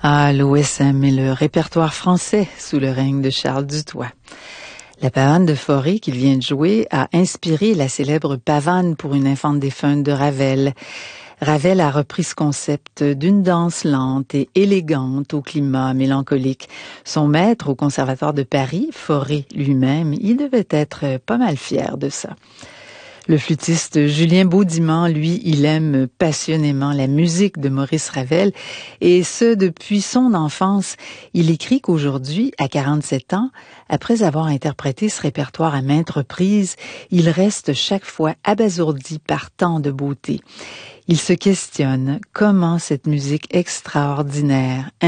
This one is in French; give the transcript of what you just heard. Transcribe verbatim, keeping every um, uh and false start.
Ah, l'O S M et le répertoire français sous le règne de Charles Dutoit. La pavane de Forêt qu'il vient de jouer a inspiré la célèbre pavane pour une infante défunte de Ravel. Ravel a repris ce concept d'une danse lente et élégante au climat mélancolique. Son maître au Conservatoire de Paris, Fauré lui-même, il devait être pas mal fier de ça. Le flûtiste Julien Baudimand, lui, il aime passionnément la musique de Maurice Ravel, et ce, depuis son enfance. Il écrit qu'aujourd'hui, à quarante-sept ans, après avoir interprété ce répertoire à maintes reprises, il reste chaque fois abasourdi par tant de beauté. Il se questionne comment cette musique extraordinaire